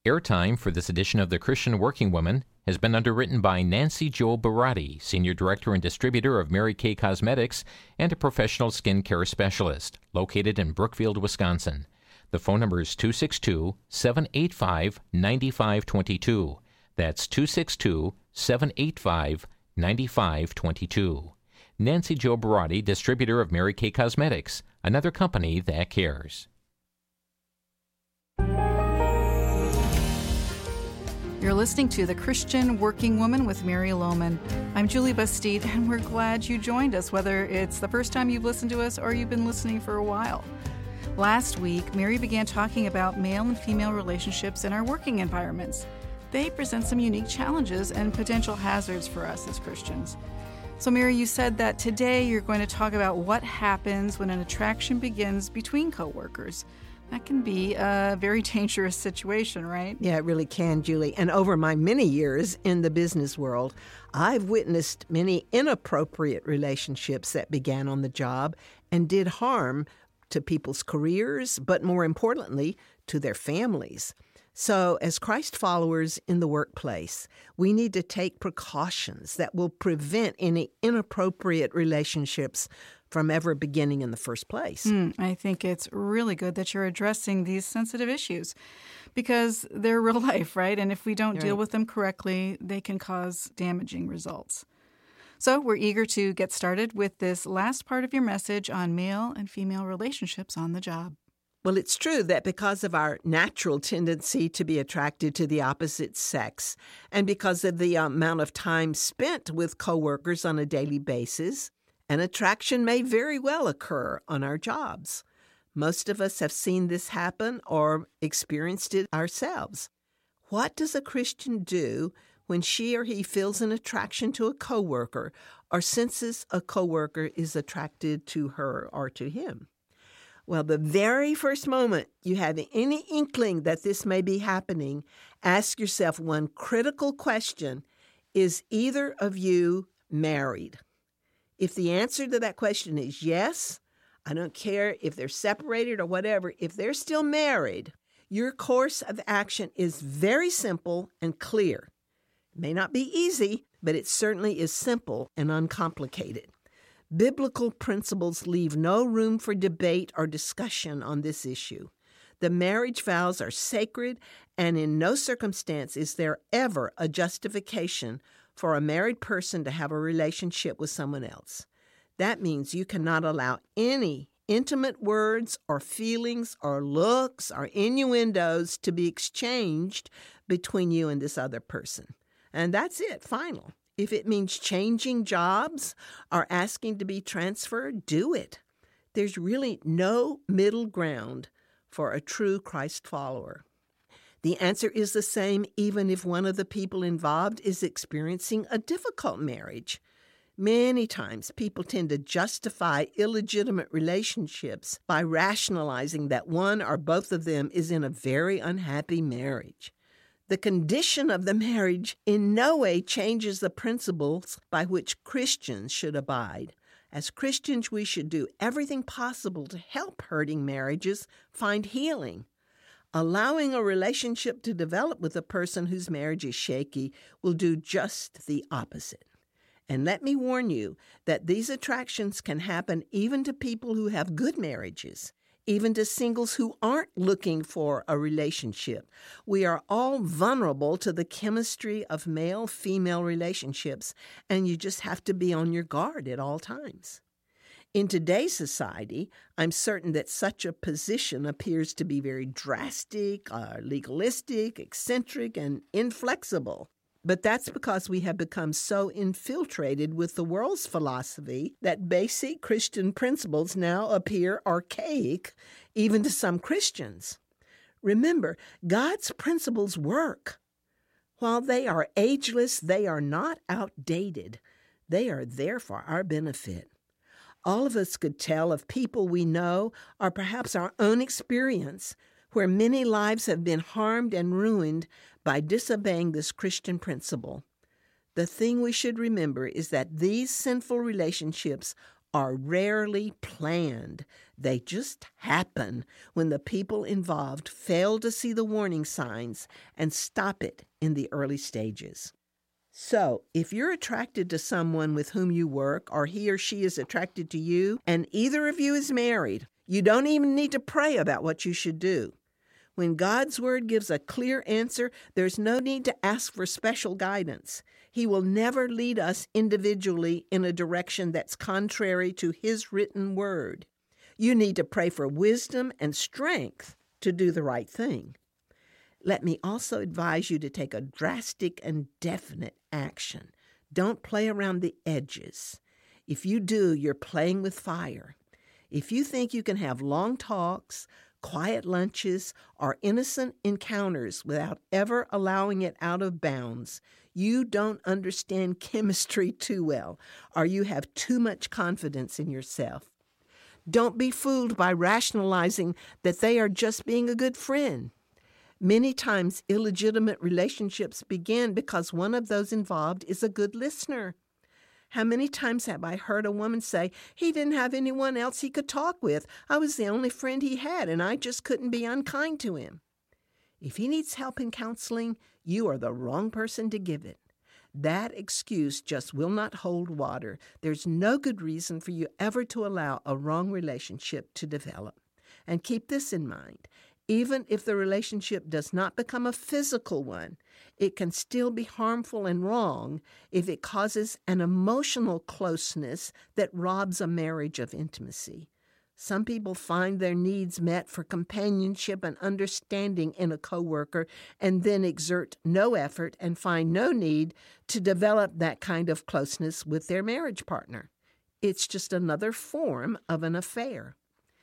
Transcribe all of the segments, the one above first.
Airtime for this edition of The Christian Working Woman has been underwritten by Nancy Jo Barati, Senior Director and Distributor of Mary Kay Cosmetics and a professional skincare specialist, located in Brookfield, Wisconsin. The phone number is 262-785-9522. That's 262-785-9522. Nancy Jo Barati, Distributor of Mary Kay Cosmetics, another company that cares. You're listening to The Christian Working Woman with Mary Lohman. I'm Julie Bastide, and we're glad you joined us, whether it's the first time you've listened to us or you've been listening for a while. Last week, Mary began talking about male and female relationships in our working environments. They present some unique challenges and potential hazards for us as Christians. So, Mary, you said that today you're going to talk about what happens when an attraction begins between coworkers. That can be a very dangerous situation, right? Yeah, it really can, Julie. And over my many years in the business world, I've witnessed many inappropriate relationships that began on the job and did harm to people's careers, but more importantly, to their families. So as Christ followers in the workplace, we need to take precautions that will prevent any inappropriate relationships from ever beginning in the first place. I think it's really good that you're addressing these sensitive issues because they're real life, right? And if we don't deal with them correctly, they can cause damaging results. So we're eager to get started with this last part of your message on male and female relationships on the job. Well, it's true that because of our natural tendency to be attracted to the opposite sex, and because of the amount of time spent with coworkers on a daily basis, an attraction may very well occur on our jobs. Most of us have seen this happen or experienced it ourselves. What does a Christian do when she or he feels an attraction to a coworker or senses a coworker is attracted to her or to him? Well, the very first moment you have any inkling that this may be happening, ask yourself one critical question: is either of you married? If the answer to that question is yes, I don't care if they're separated or whatever, if they're still married, your course of action is very simple and clear. It may not be easy, but it certainly is simple and uncomplicated. Biblical principles leave no room for debate or discussion on this issue. The marriage vows are sacred, and in no circumstance is there ever a justification for a married person to have a relationship with someone else. That means you cannot allow any intimate words or feelings or looks or innuendos to be exchanged between you and this other person. And that's it, final. If it means changing jobs or asking to be transferred, do it. There's really no middle ground for a true Christ follower. The answer is the same even if one of the people involved is experiencing a difficult marriage. Many times people tend to justify illegitimate relationships by rationalizing that one or both of them is in a very unhappy marriage. The condition of the marriage in no way changes the principles by which Christians should abide. As Christians, we should do everything possible to help hurting marriages find healing. Allowing a relationship to develop with a person whose marriage is shaky will do just the opposite. And let me warn you that these attractions can happen even to people who have good marriages, even to singles who aren't looking for a relationship. We are all vulnerable to the chemistry of male-female relationships, and you just have to be on your guard at all times. In today's society, I'm certain that such a position appears to be very drastic, legalistic, eccentric, and inflexible. But that's because we have become so infiltrated with the world's philosophy that basic Christian principles now appear archaic, even to some Christians. Remember, God's principles work. While they are ageless, they are not outdated. They are there for our benefit. All of us could tell of people we know, or perhaps our own experience, where many lives have been harmed and ruined by disobeying this Christian principle. The thing we should remember is that these sinful relationships are rarely planned. They just happen when the people involved fail to see the warning signs and stop it in the early stages. So, if you're attracted to someone with whom you work, or he or she is attracted to you, and either of you is married, you don't even need to pray about what you should do. When God's Word gives a clear answer, there's no need to ask for special guidance. He will never lead us individually in a direction that's contrary to His written Word. You need to pray for wisdom and strength to do the right thing. Let me also advise you to take a drastic and definite action. Don't play around the edges. If you do, you're playing with fire. If you think you can have long talks, quiet lunches, or innocent encounters without ever allowing it out of bounds, you don't understand chemistry too well, or you have too much confidence in yourself. Don't be fooled by rationalizing that they are just being a good friend. Many times, illegitimate relationships begin because one of those involved is a good listener. How many times have I heard a woman say, "He didn't have anyone else he could talk with. I was the only friend he had, and I just couldn't be unkind to him." If he needs help in counseling, you are the wrong person to give it. That excuse just will not hold water. There's no good reason for you ever to allow a wrong relationship to develop. And keep this in mind. Even if the relationship does not become a physical one, it can still be harmful and wrong if it causes an emotional closeness that robs a marriage of intimacy. Some people find their needs met for companionship and understanding in a coworker and then exert no effort and find no need to develop that kind of closeness with their marriage partner. It's just another form of an affair.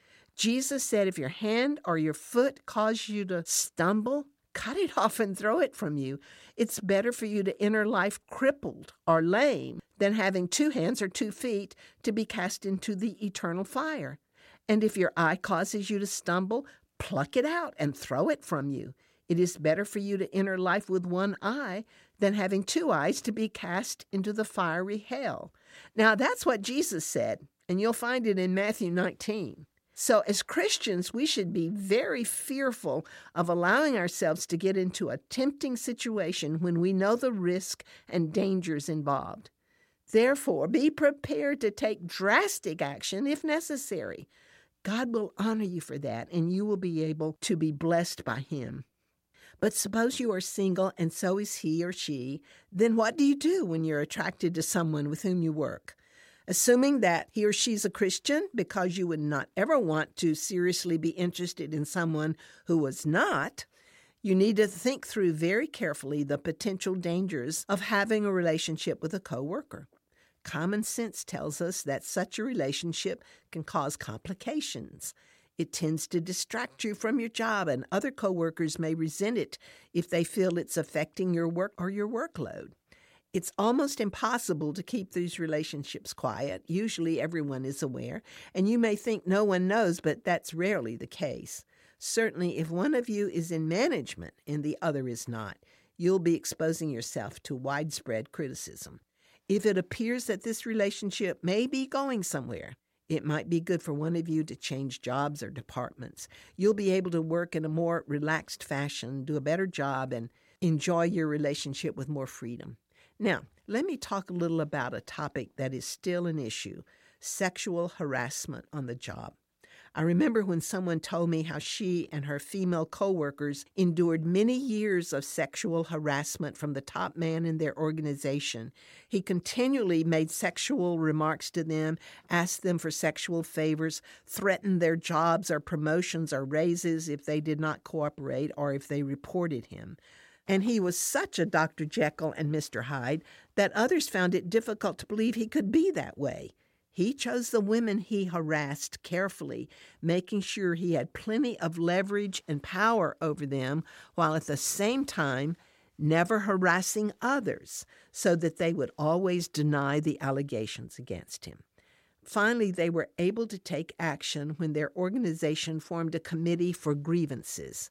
Jesus said, if your hand or your foot cause you to stumble, cut it off and throw it from you. It's better for you to enter life crippled or lame than having 2 hands or 2 feet to be cast into the eternal fire. And if your eye causes you to stumble, pluck it out and throw it from you. It is better for you to enter life with 1 eye than having 2 eyes to be cast into the fiery hell. Now, that's what Jesus said, and you'll find it in Matthew 19. So as Christians, we should be very fearful of allowing ourselves to get into a tempting situation when we know the risk and dangers involved. Therefore, be prepared to take drastic action if necessary. God will honor you for that, and you will be able to be blessed by Him. But suppose you are single and so is he or she, then what do you do when you're attracted to someone with whom you work? Assuming that he or she is a Christian, because you would not ever want to seriously be interested in someone who was not, you need to think through very carefully the potential dangers of having a relationship with a coworker. Common sense tells us that such a relationship can cause complications. It tends to distract you from your job, and other coworkers may resent it if they feel it's affecting your work or your workload. It's almost impossible to keep these relationships quiet. Usually everyone is aware, and you may think no one knows, but that's rarely the case. Certainly, if one of you is in management and the other is not, you'll be exposing yourself to widespread criticism. If it appears that this relationship may be going somewhere, it might be good for one of you to change jobs or departments. You'll be able to work in a more relaxed fashion, do a better job, and enjoy your relationship with more freedom. Now, let me talk a little about a topic that is still an issue: sexual harassment on the job. I remember when someone told me how she and her female coworkers endured many years of sexual harassment from the top man in their organization. He continually made sexual remarks to them, asked them for sexual favors, threatened their jobs or promotions or raises if they did not cooperate or if they reported him. And he was such a Dr. Jekyll and Mr. Hyde that others found it difficult to believe he could be that way. He chose the women he harassed carefully, making sure he had plenty of leverage and power over them, while at the same time never harassing others, so that they would always deny the allegations against him. Finally, they were able to take action when their organization formed a committee for grievances.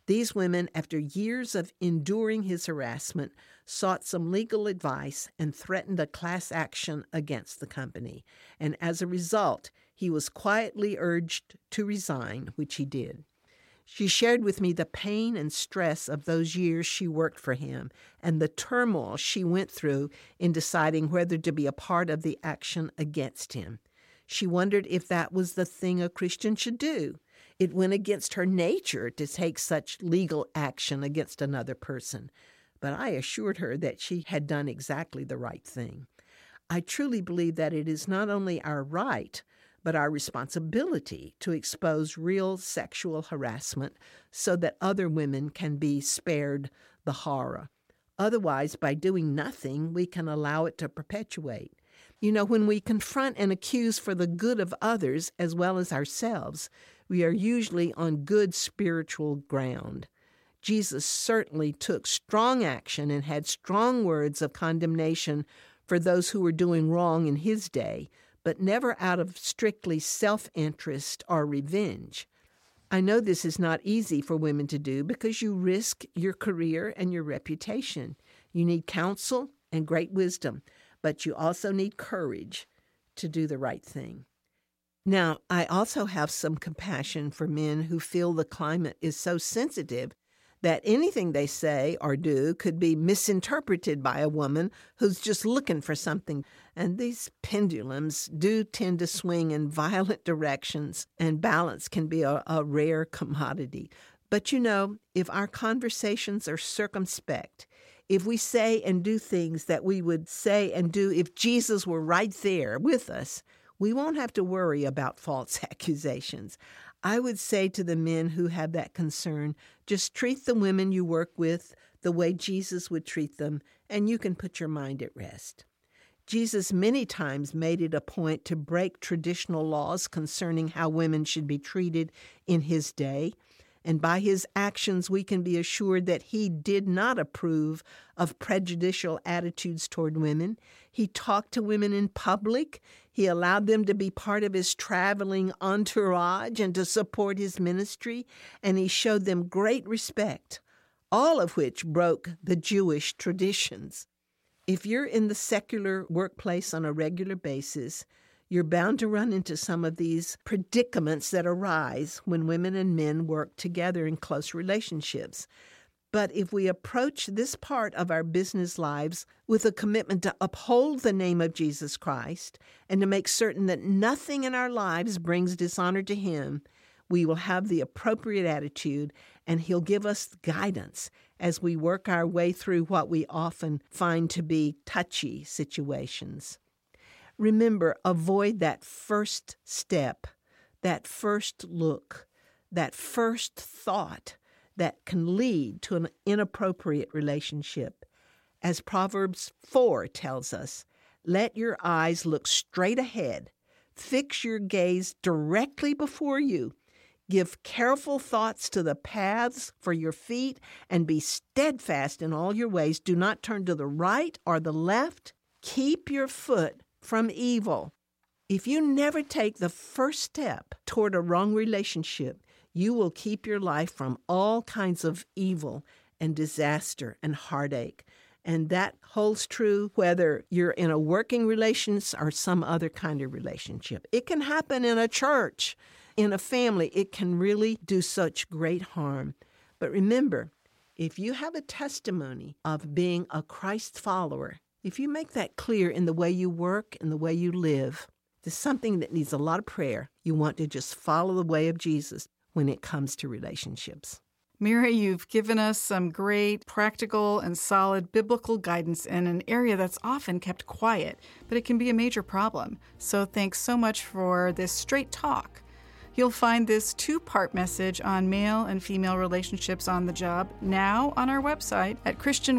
These women, after years of enduring his harassment, sought some legal advice and threatened a class action against the company. And as a result, he was quietly urged to resign, which he did. She shared with me the pain and stress of those years she worked for him and the turmoil she went through in deciding whether to be a part of the action against him. She wondered if that was the thing a Christian should do. It went against her nature to take such legal action against another person, but I assured her that she had done exactly the right thing. I truly believe that it is not only our right, but our responsibility to expose real sexual harassment so that other women can be spared the horror. Otherwise, by doing nothing, we can allow it to perpetuate. You know, when we confront and accuse for the good of others as well as ourselves, we are usually on good spiritual ground. Jesus certainly took strong action and had strong words of condemnation for those who were doing wrong in his day, but never out of strictly self-interest or revenge. I know this is not easy for women to do because you risk your career and your reputation. You need counsel and great wisdom, but you also need courage to do the right thing. Now, I also have some compassion for men who feel the climate is so sensitive that anything they say or do could be misinterpreted by a woman who's just looking for something. And these pendulums do tend to swing in violent directions, and balance can be a rare commodity. But you know, if our conversations are circumspect, if we say and do things that we would say and do if Jesus were right there with us, we won't have to worry about false accusations. I would say to the men who have that concern, just treat the women you work with the way Jesus would treat them, and you can put your mind at rest. Jesus many times made it a point to break traditional laws concerning how women should be treated in his day. And by his actions, we can be assured that he did not approve of prejudicial attitudes toward women. He talked to women in public. He allowed them to be part of his traveling entourage and to support his ministry. And he showed them great respect, all of which broke the Jewish traditions. If you're in the secular workplace on a regular basis, you're bound to run into some of these predicaments that arise when women and men work together in close relationships. But if we approach this part of our business lives with a commitment to uphold the name of Jesus Christ and to make certain that nothing in our lives brings dishonor to him, we will have the appropriate attitude, and he'll give us guidance as we work our way through what we often find to be touchy situations. Remember, avoid that first step, that first look, that first thought that can lead to an inappropriate relationship. As Proverbs 4 tells us, let your eyes look straight ahead. Fix your gaze directly before you. Give careful thoughts to the paths for your feet and be steadfast in all your ways. Do not turn to the right or the left. Keep your foot from evil. If you never take the first step toward a wrong relationship, you will keep your life from all kinds of evil and disaster and heartache. And that holds true whether you're in a working relationship or some other kind of relationship. It can happen in a church, in a family. It can really do such great harm. But remember, if you have a testimony of being a Christ follower, if you make that clear in the way you work and the way you live, there's something that needs a lot of prayer. You want to just follow the way of Jesus when it comes to relationships. Mary, you've given us some great practical and solid biblical guidance in an area that's often kept quiet, but it can be a major problem. So thanks so much for this straight talk. You'll find this 2-part message on male and female relationships on the job now on our website at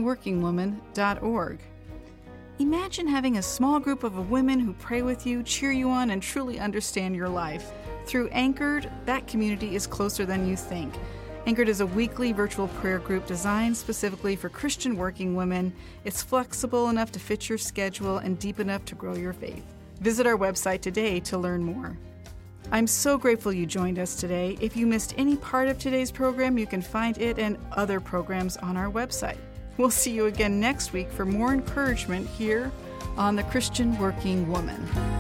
christianworkingwoman.org. Imagine having a small group of women who pray with you, cheer you on, and truly understand your life. Through Anchored, that community is closer than you think. Anchored is a weekly virtual prayer group designed specifically for Christian working women. It's flexible enough to fit your schedule and deep enough to grow your faith. Visit our website today to learn more. I'm so grateful you joined us today. If you missed any part of today's program, you can find it and other programs on our website. We'll see you again next week for more encouragement here on The Christian Working Woman.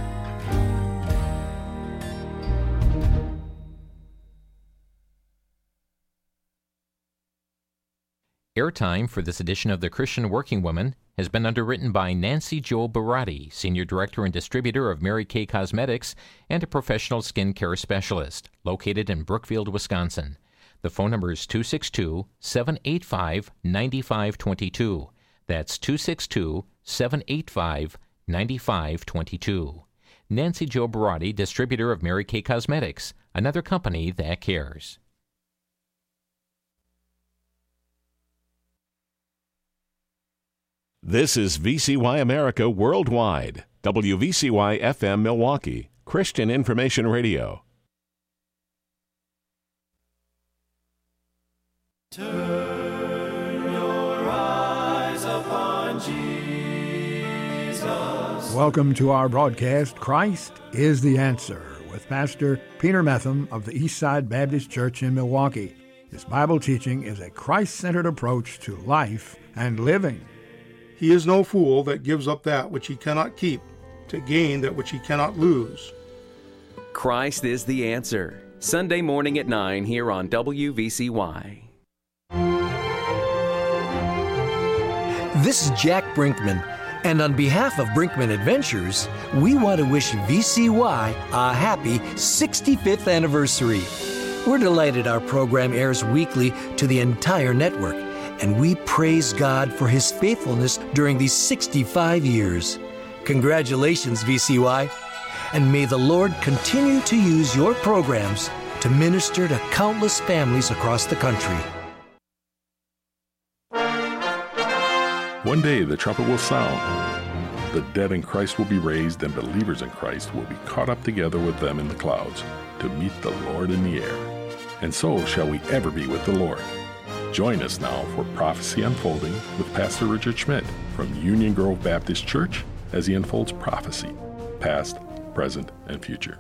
Airtime for this edition of The Christian Working Woman has been underwritten by Nancy Jo Barati, Senior Director and Distributor of Mary Kay Cosmetics and a professional skin care specialist, located in Brookfield, Wisconsin. The phone number is 262-785-9522. That's 262-785-9522. Nancy Jo Barati, Distributor of Mary Kay Cosmetics, another company that cares. This is VCY America Worldwide, WVCY FM Milwaukee, Christian Information Radio. Turn your eyes upon Jesus. Welcome to our broadcast, Christ is the Answer, with Pastor Peter Metham of the Eastside Baptist Church in Milwaukee. His Bible teaching is a Christ-centered approach to life and living. He is no fool that gives up that which he cannot keep to gain that which he cannot lose. Christ is the Answer. Sunday morning at 9 here on WVCY. This is Jack Brinkman, and on behalf of Brinkman Adventures, we want to wish VCY a happy 65th anniversary. We're delighted our program airs weekly to the entire network, and we praise God for His faithfulness during these 65 years. Congratulations, VCY, and may the Lord continue to use your programs to minister to countless families across the country. One day the trumpet will sound. The dead in Christ will be raised, and believers in Christ will be caught up together with them in the clouds to meet the Lord in the air. And so shall we ever be with the Lord. Join us now for Prophecy Unfolding with Pastor Richard Schmidt from Union Grove Baptist Church as he unfolds prophecy, past, present, and future.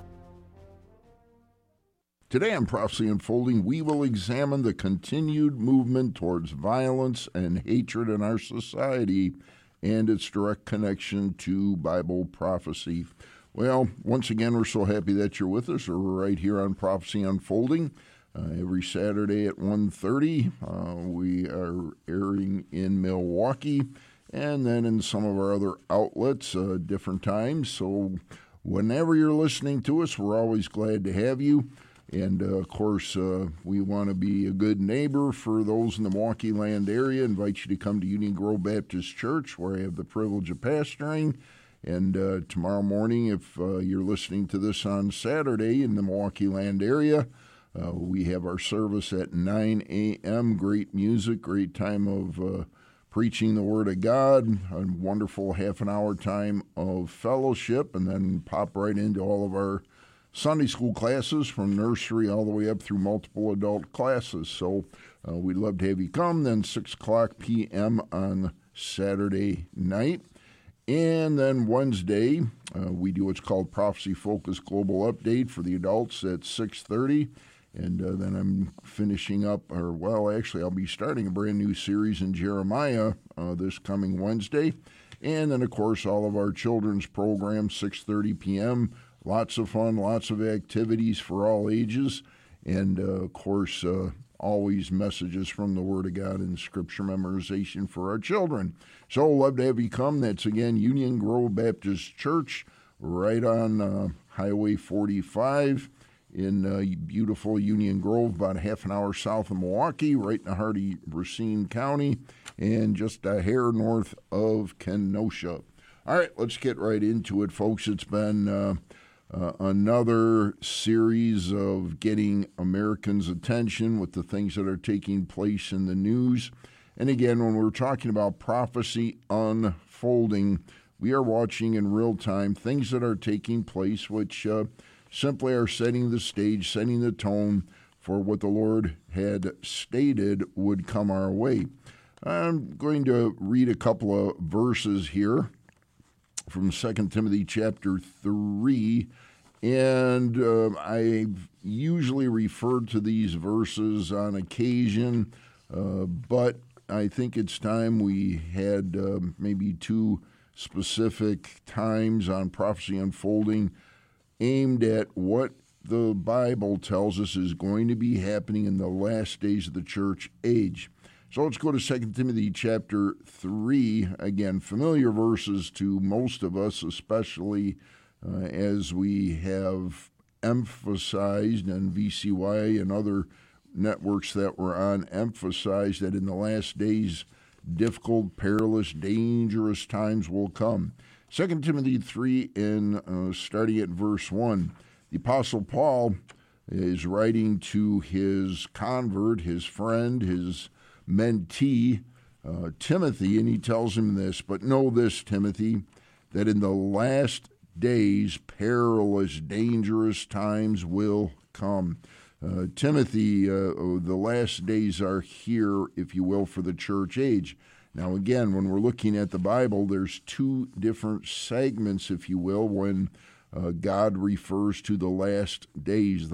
Today on Prophecy Unfolding, we will examine the continued movement towards violence and hatred in our society and its direct connection to Bible prophecy. Well, once again, we're so happy that you're with us. We're right here on Prophecy Unfolding. Every Saturday at 1:30, we are airing in Milwaukee and then in some of our other outlets, different times. So whenever you're listening to us, we're always glad to have you. And, of course, we want to be a good neighbor for those in the Milwaukee land area. Invite you to come to Union Grove Baptist Church, where I have the privilege of pastoring. And tomorrow morning, if you're listening to this on Saturday in the Milwaukee land area, we have our service at 9 a.m., great music, great time of preaching the Word of God, a wonderful half-an-hour time of fellowship, and then pop right into all of our Sunday school classes from nursery all the way up through multiple adult classes. So we'd love to have you come. Then 6 o'clock p.m. on Saturday night. And then Wednesday, we do what's called Prophecy Focus Global Update for the adults at 6:30. And then I'm finishing up, I'll be starting a brand new series in Jeremiah this coming Wednesday. And then, of course, all of our children's programs, 6:30 p.m., lots of fun, lots of activities for all ages. And, of course, always messages from the Word of God and Scripture memorization for our children. So love to have you come. That's, again, Union Grove Baptist Church, right on Highway 45. In beautiful Union Grove, about a half an hour south of Milwaukee, right in the heart of Racine County, and just a hair north of Kenosha. All right, let's get right into it, folks. It's been another series of getting Americans' attention with the things that are taking place in the news. And again, when we're talking about prophecy unfolding, we are watching in real time things that are taking place which simply are setting the stage, setting the tone for what the Lord had stated would come our way. I'm going to read a couple of verses here from 2 Timothy chapter 3, And I've usually referred to these verses on occasion, but I think it's time we had maybe two specific times on prophecy unfolding aimed at what the Bible tells us is going to be happening in the last days of the church age. So let's go to 2 Timothy chapter 3. Again, familiar verses to most of us, especially as we have emphasized, and VCY and other networks that we're on emphasized that in the last days, difficult, perilous, dangerous times will come. 2 Timothy 3, and starting at verse 1, the Apostle Paul is writing to his convert, his friend, his mentee, Timothy, and he tells him this, "But know this, Timothy, that in the last days perilous, dangerous times will come." Timothy, the last days are here, if you will, for the church age. Now, again, when we're looking at the Bible, there's two different segments, if you will, when God refers to the last days,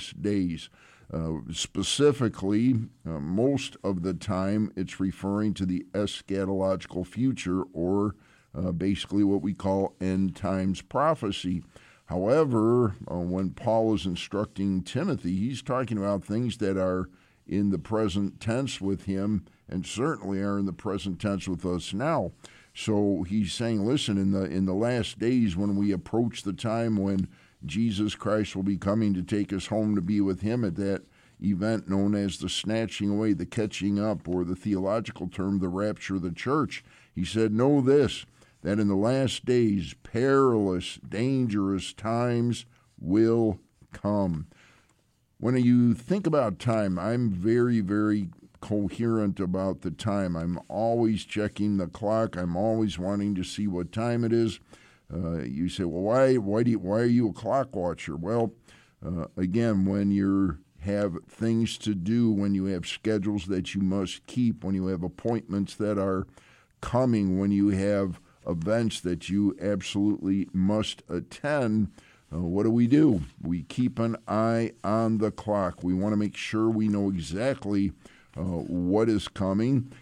Specifically, most of the time, it's referring to the eschatological future, or basically what we call end times prophecy. However, when Paul is instructing Timothy, he's talking about things that are in the present tense with him, and certainly are in the present tense with us now. So he's saying, listen, in the last days, when we approach the time when Jesus Christ will be coming to take us home to be with him at that event known as the snatching away, the catching up, or the theological term, the rapture of the church, he said, know this, that in the last days, perilous, dangerous times will come. When you think about time, I'm very, very coherent about the time. I'm always checking the clock. I'm always wanting to see what time it is. You say, well, why are you a clock watcher? Well, again, when you have things to do, when you have schedules that you must keep, when you have appointments that are coming, when you have events that you absolutely must attend, what do? We keep an eye on the clock. We want to make sure we know exactly what is coming.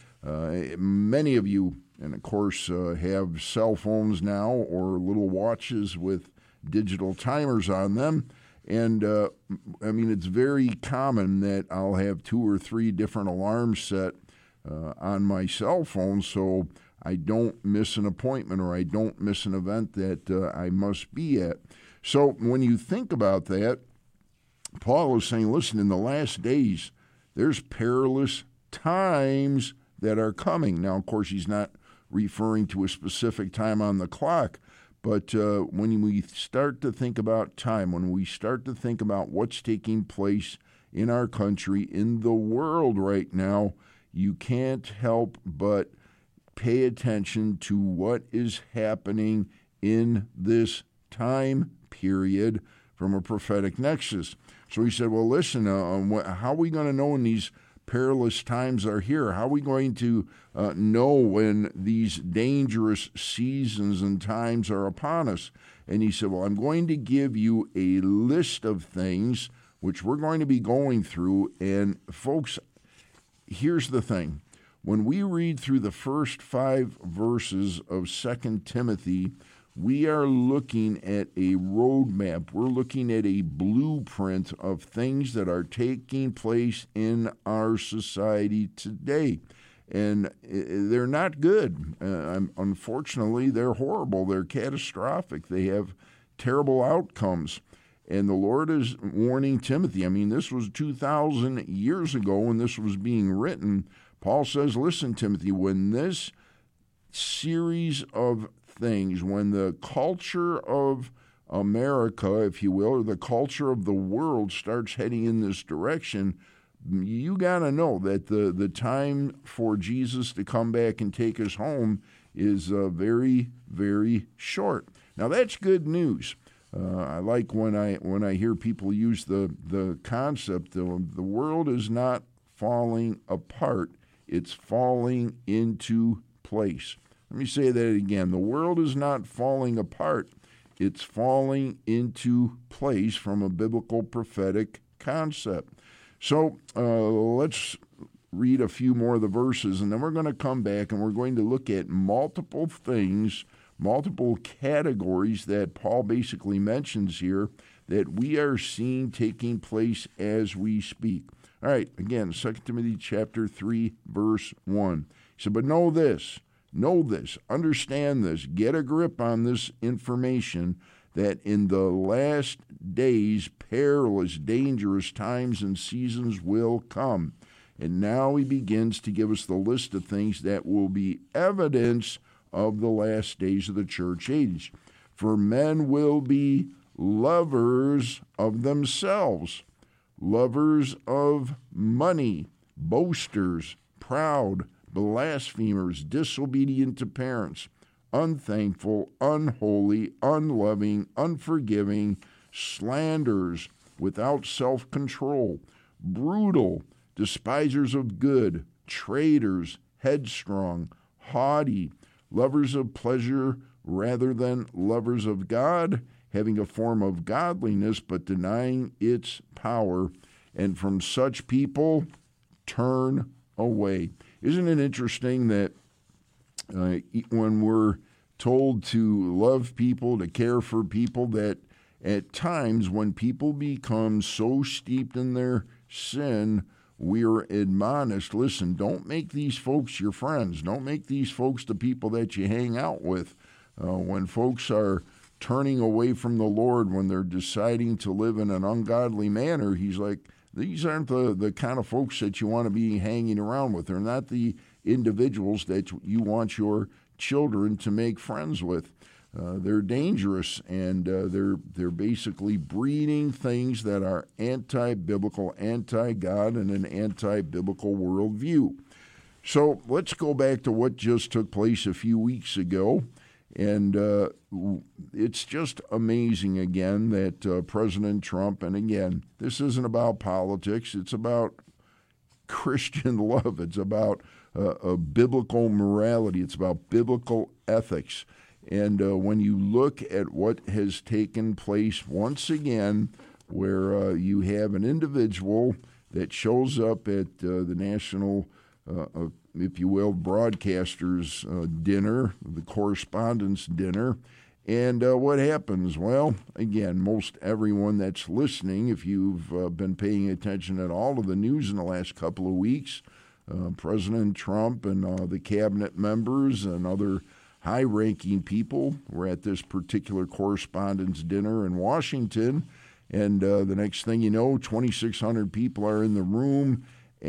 Many of you, and of course, have cell phones now or little watches with digital timers on them. And, it's very common that I'll have 2 or 3 different alarms set on my cell phone so I don't miss an appointment or I don't miss an event that I must be at. So when you think about that, Paul is saying, listen, in the last days, there's perilous times that are coming. Now, of course, he's not referring to a specific time on the clock, but when we start to think about time, when we start to think about what's taking place in our country, in the world right now, you can't help but pay attention to what is happening in this time period from a prophetic nexus. So he said, well, listen, how are we going to know when these perilous times are here? How are we going to know when these dangerous seasons and times are upon us? And he said, well, I'm going to give you a list of things which we're going to be going through. And folks, here's the thing. When we read through the first 5 verses of 2 Timothy, we are looking at a roadmap. We're looking at a blueprint of things that are taking place in our society today. And they're not good. Unfortunately, they're horrible. They're catastrophic. They have terrible outcomes. And the Lord is warning Timothy. This was 2,000 years ago when this was being written. Paul says, listen, Timothy, when this series of things, when the culture of America, if you will, or the culture of the world starts heading in this direction, you got to know that the time for Jesus to come back and take us home is very, very short. Now, that's good news. I like when I hear people use the concept of the world is not falling apart, it's falling into place. Let me say that again. The world is not falling apart, it's falling into place from a biblical prophetic concept. So let's read a few more of the verses, and then we're going to come back and we're going to look at multiple things, multiple categories that Paul basically mentions here that we are seeing taking place as we speak. All right, again, 2 Timothy chapter 3, verse 1. He said, but know this, understand this, get a grip on this information, that in the last days perilous, dangerous times and seasons will come. And now he begins to give us the list of things that will be evidence of the last days of the church age. For men will be lovers of themselves, lovers of money, boasters, proud, blasphemers, disobedient to parents, unthankful, unholy, unloving, unforgiving, slanderers, without self-control, brutal, despisers of good, traitors, headstrong, haughty, lovers of pleasure rather than lovers of God, having a form of godliness but denying its power, and from such people turn away. Isn't it interesting that when we're told to love people, to care for people, that at times when people become so steeped in their sin, we are admonished, listen, don't make these folks your friends. Don't make these folks the people that you hang out with. When folks are turning away from the Lord, when they're deciding to live in an ungodly manner, he's like, these aren't the kind of folks that you want to be hanging around with. They're not the individuals that you want your children to make friends with. They're dangerous, and they're basically breeding things that are anti-biblical, anti-God, and an anti-biblical worldview. So let's go back to what just took place a few weeks ago. And it's just amazing, again, that President Trump, and again, this isn't about politics, it's about Christian love, it's about biblical morality, it's about biblical ethics. And when you look at what has taken place once again, where you have an individual that shows up at the national if you will, broadcasters' dinner, the correspondence dinner. And what happens? Well, again, most everyone that's listening, if you've been paying attention at all to the news in the last couple of weeks, President Trump and the cabinet members and other high-ranking people were at this particular correspondence dinner in Washington. And the next thing you know, 2,600 people are in the room,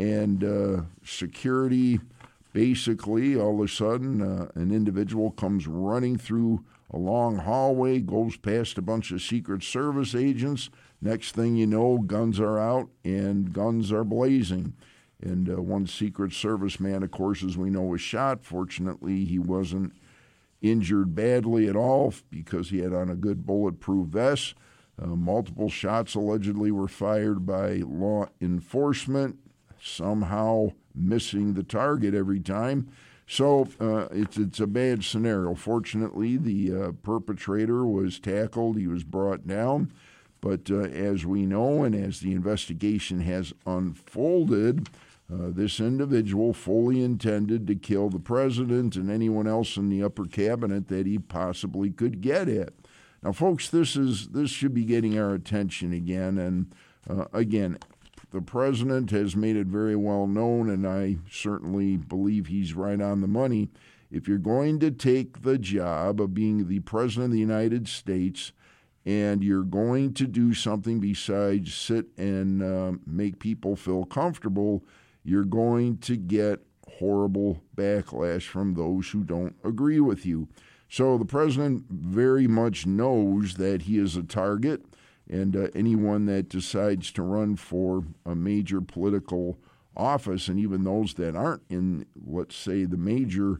and security, basically, all of a sudden, an individual comes running through a long hallway, goes past a bunch of Secret Service agents. Next thing you know, guns are out and guns are blazing. And one Secret Service man, of course, as we know, was shot. Fortunately, he wasn't injured badly at all because he had on a good bulletproof vest. Multiple shots allegedly were fired by law enforcement, somehow missing the target every time. So it's a bad scenario. Fortunately, the perpetrator was tackled. He was brought down. But as we know, and as the investigation has unfolded, this individual fully intended to kill the president and anyone else in the upper cabinet that he possibly could get at. Now, folks, this should be getting our attention again. And again, the president has made it very well known, and I certainly believe he's right on the money. If you're going to take the job of being the president of the United States and you're going to do something besides sit and make people feel comfortable, you're going to get horrible backlash from those who don't agree with you. So the president very much knows that he is a target. And anyone that decides to run for a major political office, and even those that aren't in, let's say, the major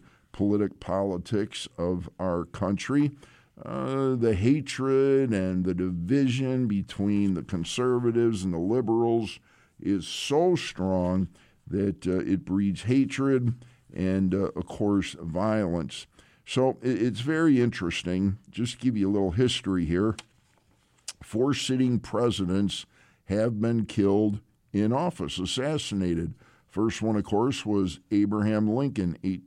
politics of our country, the hatred and the division between the conservatives and the liberals is so strong that it breeds hatred and, of course, violence. So it's very interesting. Just to give you a little history here. 4 sitting presidents have been killed in office, assassinated. First one, of course, was Abraham Lincoln,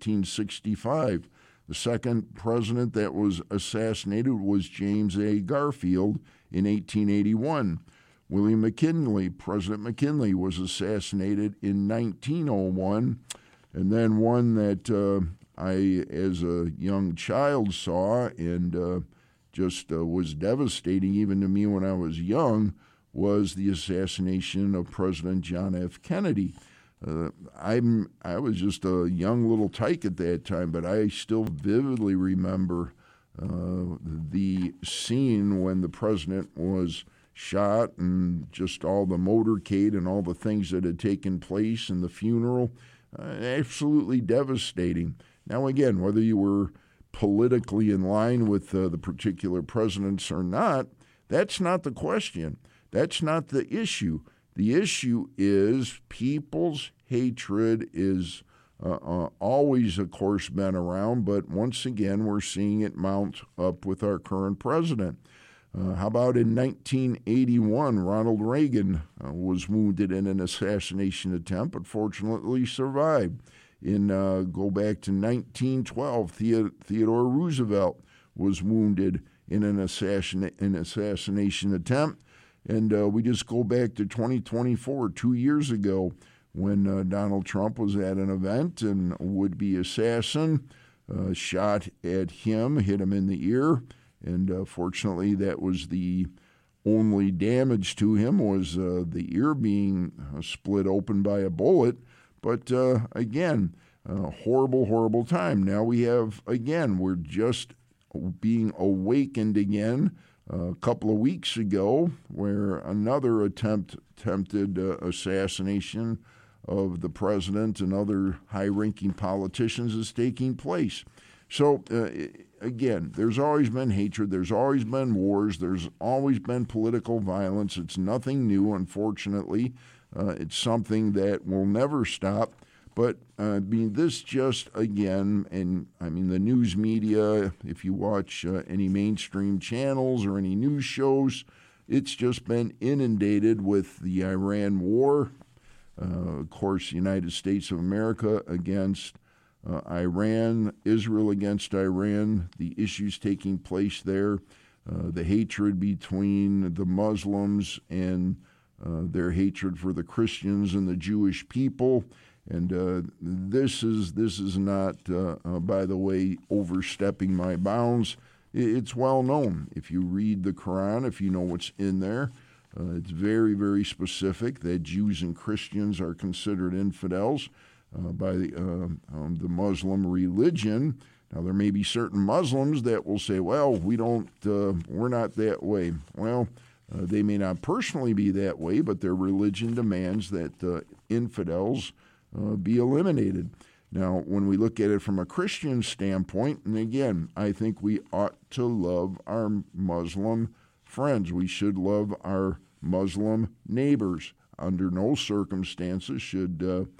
1865. The second president that was assassinated was James A. Garfield in 1881. William McKinley, President McKinley, was assassinated in 1901. And then one that I, as a young child, saw and just was devastating even to me when I was young was the assassination of President John F. Kennedy. I was just a young little tyke at that time, but I still vividly remember the scene when the president was shot and just all the motorcade and all the things that had taken place in the funeral. Absolutely devastating. Now, again, whether you were politically in line with the particular presidents or not, that's not the question. That's not the issue. The issue is people's hatred is always, of course, been around, but once again, we're seeing it mount up with our current president. How about in 1981, Ronald Reagan was wounded in an assassination attempt, but fortunately survived. Go back to 1912, Theodore Roosevelt was wounded in an assassination attempt. And we just go back to 2024, 2 years ago, when Donald Trump was at an event and a would-be assassin shot at him, hit him in the ear. And fortunately, that was the only damage to him, was the ear being split open by a bullet. But again, horrible, horrible time. Now we have, again, we're just being awakened again a couple of weeks ago, where another attempted assassination of the president and other high-ranking politicians is taking place. So, again, there's always been hatred, there's always been wars, there's always been political violence. It's nothing new, unfortunately. It's something that will never stop. But, this just, again, and the news media, if you watch any mainstream channels or any news shows, it's just been inundated with the Iran war. Of course, the United States of America against Iran, Israel against Iran, the issues taking place there, the hatred between the Muslims and their hatred for the Christians and the Jewish people. And this is not, by the way, overstepping my bounds. It's well known. If you read the Quran, if you know what's in there, it's very, very specific that Jews and Christians are considered infidels by the Muslim religion. Now, there may be certain Muslims that will say, well, we're not that way. Well, they may not personally be that way, but their religion demands that infidels be eliminated. Now, when we look at it from a Christian standpoint, and again, I think we ought to love our Muslim friends. We should love our Muslim neighbors. Under no circumstances should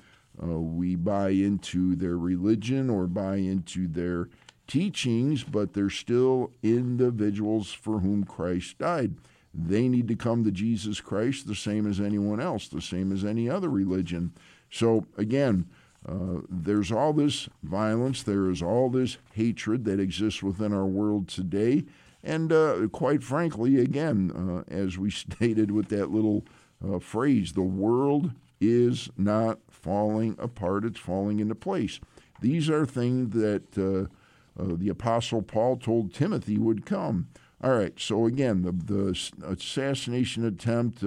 we buy into their religion or buy into their teachings, but they're still individuals for whom Christ died. They need to come to Jesus Christ the same as anyone else, the same as any other religion. So, again, there's all this violence, there is all this hatred that exists within our world today. And quite frankly, again, as we stated with that little phrase, the world is not falling apart, it's falling into place. These are things that the Apostle Paul told Timothy would come. All right, so again, the assassination attempt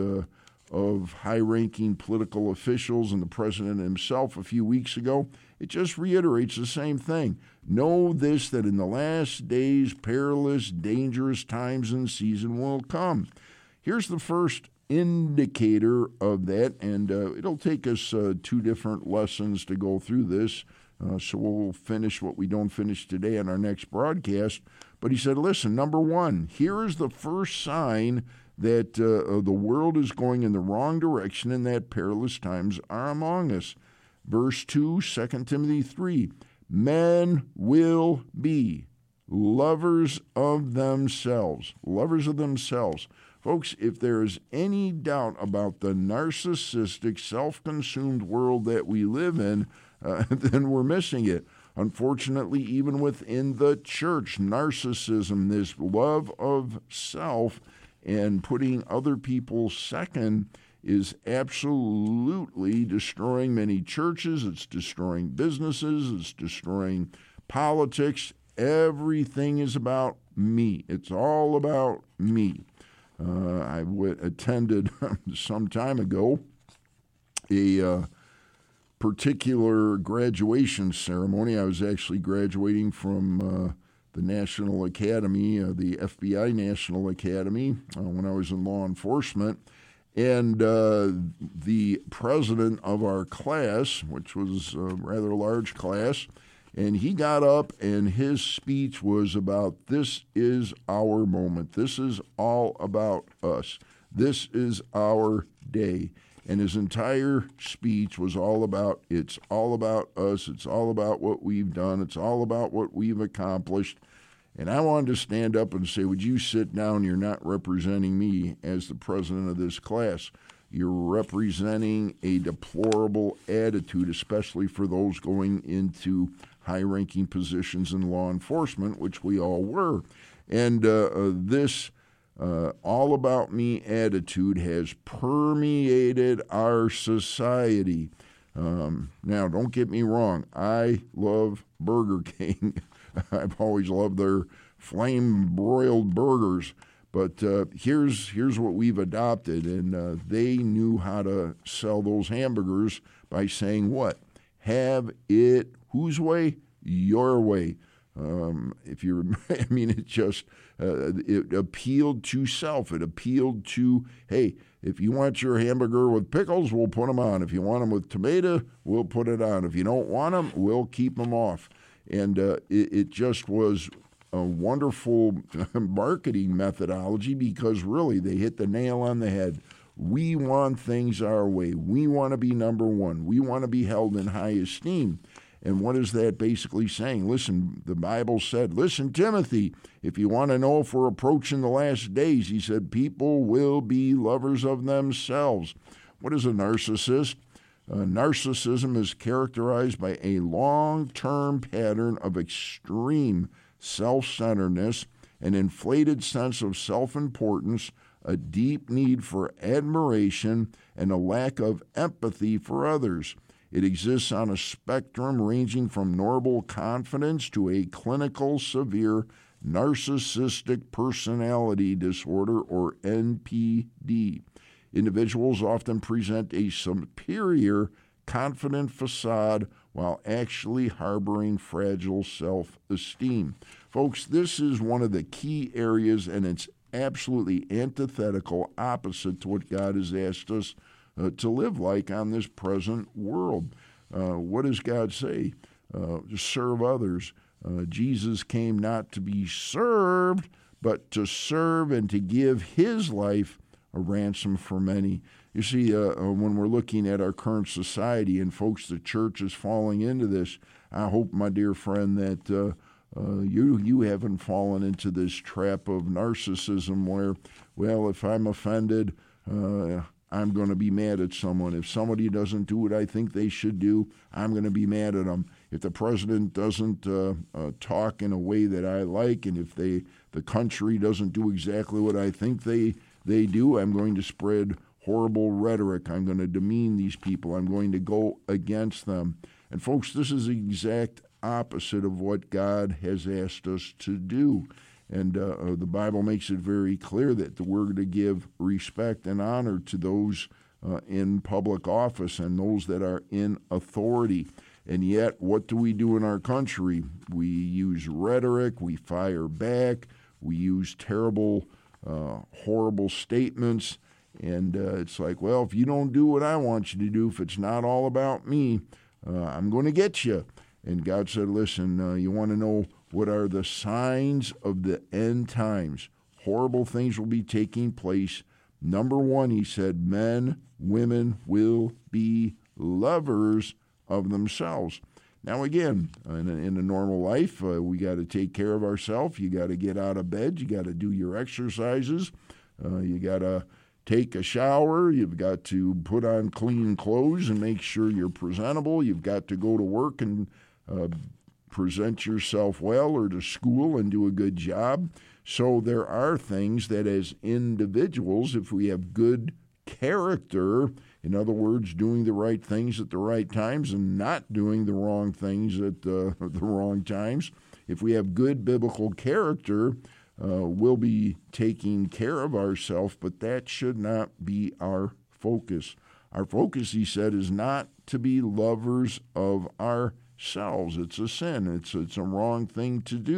of high-ranking political officials and the president himself a few weeks ago, it just reiterates the same thing. Know this, that in the last days, perilous, dangerous times and season will come. Here's the first indicator of that, and it'll take us 2 different lessons to go through this, so we'll finish what we don't finish today on our next broadcast. But he said, listen, number 1, here is the first sign that the world is going in the wrong direction and that perilous times are among us. Verse 2, 2 Timothy 3, Men will be lovers of themselves. Lovers of themselves. Folks, if there is any doubt about the narcissistic, self-consumed world that we live in, then we're missing it. Unfortunately, even within the church, narcissism, this love of self and putting other people second, is absolutely destroying many churches. It's destroying businesses. It's destroying politics. Everything is about me. It's all about me. I attended some time ago a particular graduation ceremony. I was actually graduating from the National Academy, the FBI National Academy, when I was in law enforcement. And the president of our class, which was a rather large class, and he got up and his speech was about, this is our moment. This is all about us. This is our day. And his entire speech was all about, it's all about us. It's all about what we've done. It's all about what we've accomplished. And I wanted to stand up and say, would you sit down? You're not representing me as the president of this class. You're representing a deplorable attitude, especially for those going into high-ranking positions in law enforcement, which we all were. And this all-about-me attitude has permeated our society. Now, don't get me wrong. I love Burger King. I've always loved their flame-broiled burgers. But here's what we've adopted, and they knew how to sell those hamburgers by saying what? Have it whose way? Your way. If you, I mean, it just it appealed to self. It appealed to, hey, if you want your hamburger with pickles, we'll put them on. If you want them with tomato, we'll put it on. If you don't want them, we'll keep them off. And it just was a wonderful marketing methodology because really they hit the nail on the head. We want things our way. We want to be number one. We want to be held in high esteem. And what is that basically saying? Listen, the Bible said, listen, Timothy, if you want to know if we're approaching the last days, he said, people will be lovers of themselves. What is a narcissist? Narcissism is characterized by a long-term pattern of extreme self-centeredness, an inflated sense of self-importance, a deep need for admiration, and a lack of empathy for others. It exists on a spectrum ranging from normal confidence to a clinical severe narcissistic personality disorder, or NPD. Individuals often present a superior, confident facade while actually harboring fragile self-esteem. Folks, this is one of the key areas, and it's absolutely antithetical, opposite to what God has asked us to live like on this present world. What does God say? To serve others. Jesus came not to be served, but to serve and to give his life a ransom for many. You see, when we're looking at our current society, and folks, the church is falling into this, I hope, my dear friend, that you haven't fallen into this trap of narcissism where, well, if I'm offended, I'm going to be mad at someone. If somebody doesn't do what I think they should do, I'm going to be mad at them. If the president doesn't talk in a way that I like, and if the country doesn't do exactly what I think they do, I'm going to spread horrible rhetoric. I'm going to demean these people. I'm going to go against them. And folks, this is the exact opposite of what God has asked us to do. And the Bible makes it very clear that we're to give respect and honor to those in public office and those that are in authority. And yet, what do we do in our country? We use rhetoric, we fire back, we use terrible, horrible statements. And it's like, well, if you don't do what I want you to do, if it's not all about me, I'm going to get you. And God said, listen, you want to know what are the signs of the end times? Horrible things will be taking place. Number one, he said, men, women will be lovers of themselves. Now, again, in a normal life, we got to take care of ourselves. You got to get out of bed. You got to do your exercises. You got to take a shower. You've got to put on clean clothes and make sure you're presentable. You've got to go to work and present yourself well, or to school and do a good job. So there are things that as individuals, if we have good character, in other words, doing the right things at the right times and not doing the wrong things at the wrong times, if we have good biblical character, we'll be taking care of ourselves, but that should not be our focus. Our focus, he said, is not to be lovers of ourselves. It's a sin. It's a wrong thing to do.